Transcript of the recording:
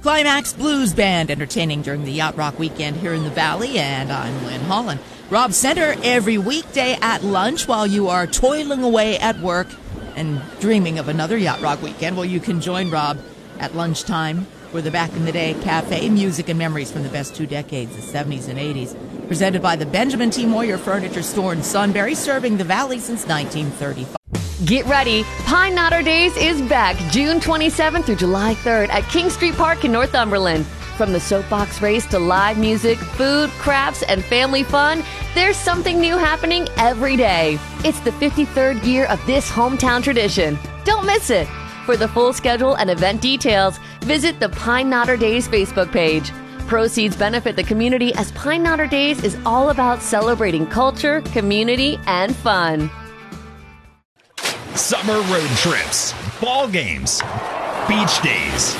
Climax Blues Band entertaining during the Yacht Rock weekend here in the Valley, and I'm Lynn Holland. Rob Center every weekday at lunch while you are toiling away at work and dreaming of another Yacht Rock weekend. Well, you can join Rob at lunchtime for the Back in the Day Cafe, music and memories from the best 2 decades, the 70s and 80s. Presented by the Benjamin T. Moyer Furniture Store in Sunbury, serving the Valley since 1935. Get ready. Pine Knotter Days is back June 27th through July 3rd at King Street Park in Northumberland. From the soapbox race to live music, food, crafts, and family fun, there's something new happening every day. It's the 53rd year of this hometown tradition. Don't miss it. For the full schedule and event details, visit the Pine Knotter Days Facebook page. Proceeds benefit the community as Pine Knotter Days is all about celebrating culture, community, and fun. Summer road trips, ball games, beach days,